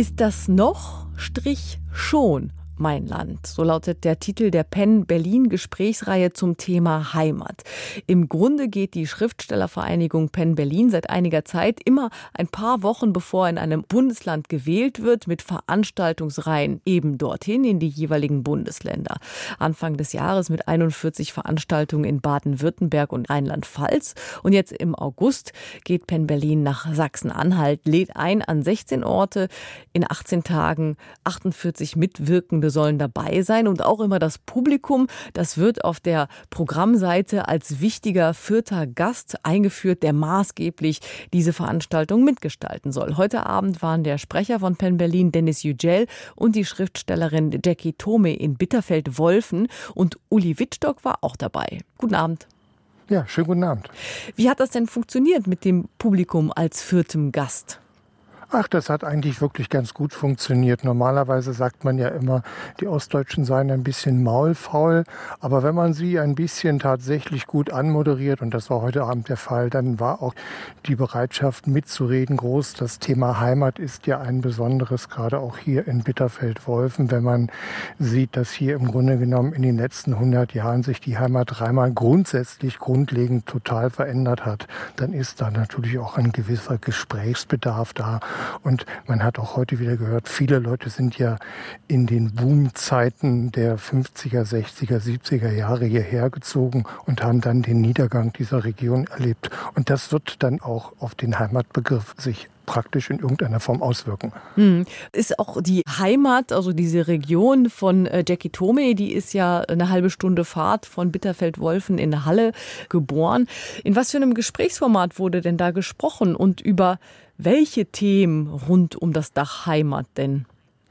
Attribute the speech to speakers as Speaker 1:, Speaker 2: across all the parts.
Speaker 1: Ist das noch, schon mein Land? So lautet der Titel der Penn-Berlin-Gesprächsreihe zum Thema Heimat. Im Grunde geht die Schriftstellervereinigung Penn-Berlin seit einiger Zeit immer ein paar Wochen bevor in einem Bundesland gewählt wird, mit Veranstaltungsreihen eben dorthin in die jeweiligen Bundesländer. Anfang des Jahres mit 41 Veranstaltungen in Baden-Württemberg und Rheinland-Pfalz. Und jetzt im August geht Penn-Berlin nach Sachsen-Anhalt, lädt ein an 16 Orte in 18 Tagen. 48 Mitwirkende sollen dabei sein und auch immer das Publikum. Das wird auf der Programmseite als wichtiger 4. Gast eingeführt, der maßgeblich diese Veranstaltung mitgestalten soll. Heute Abend waren der Sprecher von Penn-Berlin, Dennis Yücel, und die Schriftstellerin Jackie Tome in Bitterfeld-Wolfen. Und Uli Wittstock war auch dabei. Guten Abend.
Speaker 2: Ja, schönen guten Abend.
Speaker 1: Wie hat das denn funktioniert mit dem Publikum als 4. Gast?
Speaker 2: Ach, das hat eigentlich wirklich ganz gut funktioniert. Normalerweise sagt man ja immer, die Ostdeutschen seien ein bisschen maulfaul. Aber wenn man sie ein bisschen tatsächlich gut anmoderiert, und das war heute Abend der Fall, dann war auch die Bereitschaft mitzureden groß. Das Thema Heimat ist ja ein besonderes, gerade auch hier in Bitterfeld-Wolfen. Wenn man sieht, dass hier im Grunde genommen in den letzten 100 Jahren sich die Heimat dreimal grundsätzlich, grundlegend total verändert hat, dann ist da natürlich auch ein gewisser Gesprächsbedarf da. Und man hat auch heute wieder gehört, viele Leute sind ja in den Boomzeiten der 50er, 60er, 70er Jahre hierher gezogen und haben dann den Niedergang dieser Region erlebt. Und das wird dann auch auf den Heimatbegriff sich praktisch in irgendeiner Form auswirken.
Speaker 1: Ist auch die Heimat, also diese Region von Jackie Tome, die ist ja eine halbe Stunde Fahrt von Bitterfeld-Wolfen in Halle geboren. In was für einem Gesprächsformat wurde denn da gesprochen und über welche Themen rund um das Dach Heimat denn?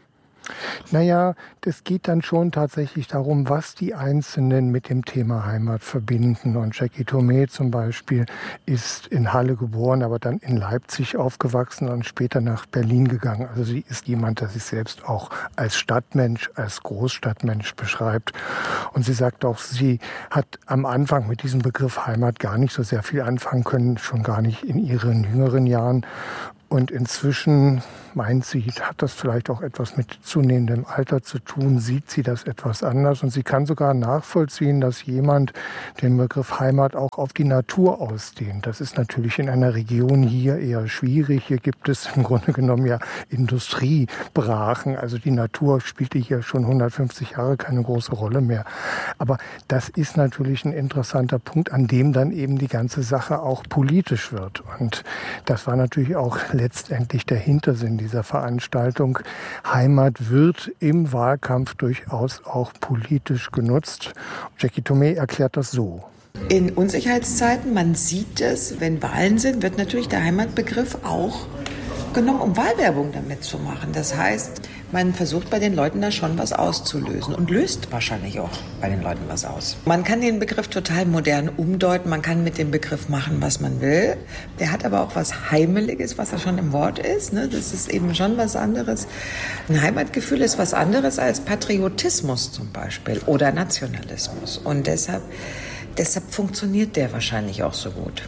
Speaker 2: Naja, das geht dann schon tatsächlich darum, was die Einzelnen mit dem Thema Heimat verbinden. Und Jackie Tome zum Beispiel ist in Halle geboren, aber dann in Leipzig aufgewachsen und später nach Berlin gegangen. Also sie ist jemand, der sich selbst auch als Stadtmensch, als Großstadtmensch beschreibt. Und sie sagt auch, sie hat am Anfang mit diesem Begriff Heimat gar nicht so sehr viel anfangen können, schon gar nicht in ihren jüngeren Jahren. Und inzwischen meint sie, hat das vielleicht auch etwas mit zunehmendem Alter zu tun, sieht sie das etwas anders. Und sie kann sogar nachvollziehen, dass jemand den Begriff Heimat auch auf die Natur ausdehnt. Das ist natürlich in einer Region hier eher schwierig. Hier gibt es im Grunde genommen ja Industriebrachen. Also die Natur spielte hier schon 150 Jahre keine große Rolle mehr. Aber das ist natürlich ein interessanter Punkt, an dem dann eben die ganze Sache auch politisch wird. Und das war natürlich auch letztendlich der Hintersinn dieser Veranstaltung. Heimat wird im Wahlkampf durchaus auch politisch genutzt. Jackie Tome erklärt das so.
Speaker 3: In Unsicherheitszeiten, man sieht es, wenn Wahlen sind, wird natürlich der Heimatbegriff auch genommen, um Wahlwerbung damit zu machen. Das heißt, man versucht bei den Leuten da schon was auszulösen und löst wahrscheinlich auch bei den Leuten was aus. Man kann den Begriff total modern umdeuten, man kann mit dem Begriff machen, was man will. Der hat aber auch was Heimeliges, was ja schon im Wort ist. Ne? Das ist eben schon was anderes. Ein Heimatgefühl ist was anderes als Patriotismus zum Beispiel oder Nationalismus. Und deshalb funktioniert der wahrscheinlich auch so gut.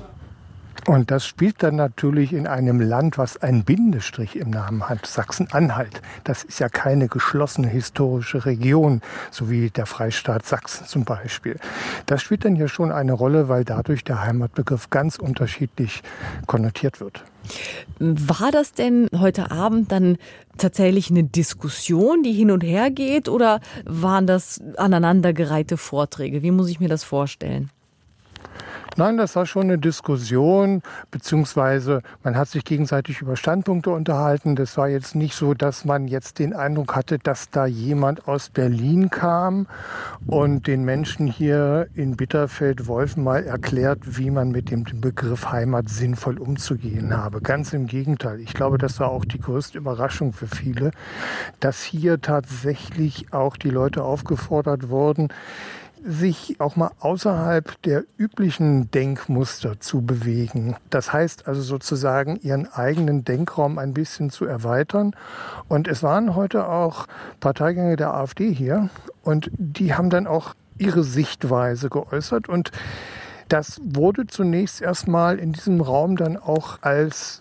Speaker 2: Und das spielt dann natürlich in einem Land, was einen Bindestrich im Namen hat, Sachsen-Anhalt. Das ist ja keine geschlossene historische Region, so wie der Freistaat Sachsen zum Beispiel. Das spielt dann hier schon eine Rolle, weil dadurch der Heimatbegriff ganz unterschiedlich konnotiert wird.
Speaker 1: War das denn heute Abend dann tatsächlich eine Diskussion, die hin und her geht, oder waren das aneinandergereihte Vorträge? Wie muss ich mir das vorstellen?
Speaker 2: Nein, das war schon eine Diskussion, beziehungsweise man hat sich gegenseitig über Standpunkte unterhalten. Das war jetzt nicht so, dass man jetzt den Eindruck hatte, dass da jemand aus Berlin kam und den Menschen hier in Bitterfeld-Wolfen mal erklärt, wie man mit dem Begriff Heimat sinnvoll umzugehen habe. Ganz im Gegenteil. Ich glaube, das war auch die größte Überraschung für viele, dass hier tatsächlich auch die Leute aufgefordert wurden, sich auch mal außerhalb der üblichen Denkmuster zu bewegen. Das heißt also sozusagen, ihren eigenen Denkraum ein bisschen zu erweitern. Und es waren heute auch Parteigänge der AfD hier und die haben dann auch ihre Sichtweise geäußert und das wurde zunächst erstmal in diesem Raum dann auch als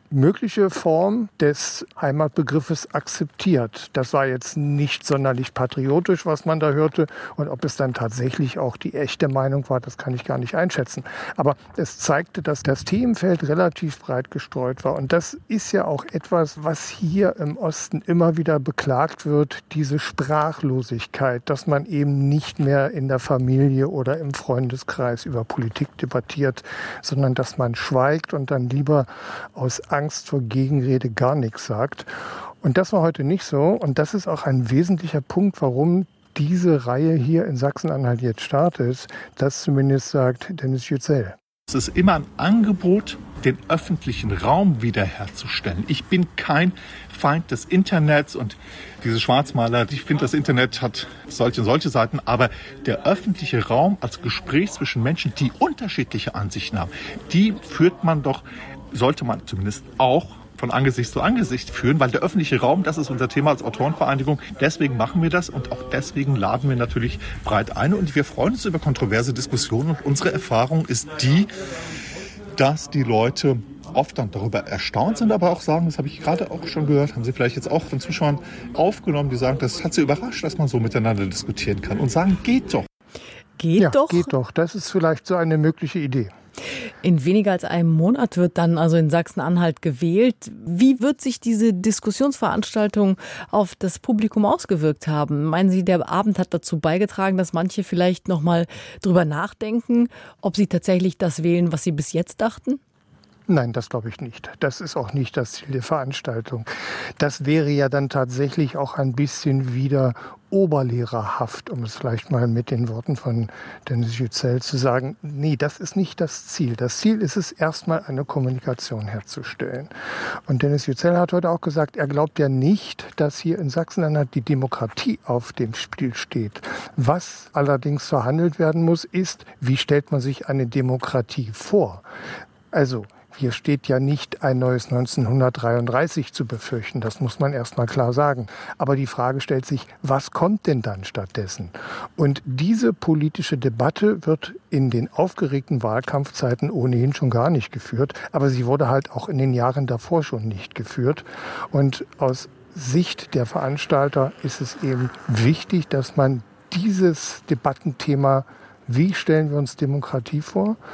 Speaker 2: mögliche Form des Heimatbegriffes akzeptiert. Das war jetzt nicht sonderlich patriotisch, was man da hörte. Und ob es dann tatsächlich auch die echte Meinung war, das kann ich gar nicht einschätzen. Aber es zeigte, dass das Themenfeld relativ breit gestreut war. Und das ist ja auch etwas, was hier im Osten immer wieder beklagt wird, diese Sprachlosigkeit, dass man eben nicht mehr in der Familie oder im Freundeskreis über Politik debattiert, sondern dass man schweigt und dann lieber aus Angst vor Gegenrede gar nichts sagt. Und das war heute nicht so. Und das ist auch ein wesentlicher Punkt, warum diese Reihe hier in Sachsen-Anhalt jetzt startet. Das zumindest sagt Dennis Yücel.
Speaker 4: Es ist immer ein Angebot, den öffentlichen Raum wiederherzustellen. Ich bin kein Feind des Internets und diese Schwarzmaler, ich finde, das Internet hat solche und solche Seiten, aber der öffentliche Raum als Gespräch zwischen Menschen, die unterschiedliche Ansichten haben, die sollte man zumindest auch von Angesicht zu Angesicht führen, weil der öffentliche Raum, das ist unser Thema als Autorenvereinigung, deswegen machen wir das und auch deswegen laden wir natürlich breit ein und wir freuen uns über kontroverse Diskussionen und unsere Erfahrung ist die, dass die Leute oft dann darüber erstaunt sind, aber auch sagen, das habe ich gerade auch schon gehört, haben Sie vielleicht jetzt auch von Zuschauern aufgenommen, die sagen, das hat sie überrascht, dass man so miteinander diskutieren kann und sagen, geht doch.
Speaker 1: Geht
Speaker 2: doch. Das ist vielleicht so eine mögliche Idee.
Speaker 1: In weniger als einem Monat wird dann also in Sachsen-Anhalt gewählt. Wie wird sich diese Diskussionsveranstaltung auf das Publikum ausgewirkt haben? Meinen Sie, der Abend hat dazu beigetragen, dass manche vielleicht noch mal drüber nachdenken, ob sie tatsächlich das wählen, was sie bis jetzt dachten?
Speaker 2: Nein, das glaube ich nicht. Das ist auch nicht das Ziel der Veranstaltung. Das wäre ja dann tatsächlich auch ein bisschen wieder oberlehrerhaft, um es vielleicht mal mit den Worten von Dennis Yücel zu sagen. Nee, das ist nicht das Ziel. Das Ziel ist es, erstmal eine Kommunikation herzustellen. Und Dennis Yücel hat heute auch gesagt, er glaubt ja nicht, dass hier in Sachsen-Anhalt die Demokratie auf dem Spiel steht. Was allerdings verhandelt werden muss, ist, wie stellt man sich eine Demokratie vor? Also, hier steht ja nicht ein neues 1933 zu befürchten, das muss man erst mal klar sagen. Aber die Frage stellt sich, was kommt denn dann stattdessen? Und diese politische Debatte wird in den aufgeregten Wahlkampfzeiten ohnehin schon gar nicht geführt, aber sie wurde halt auch in den Jahren davor schon nicht geführt. Und aus Sicht der Veranstalter ist es eben wichtig, dass man dieses Debattenthema, wie stellen wir uns Demokratie vor,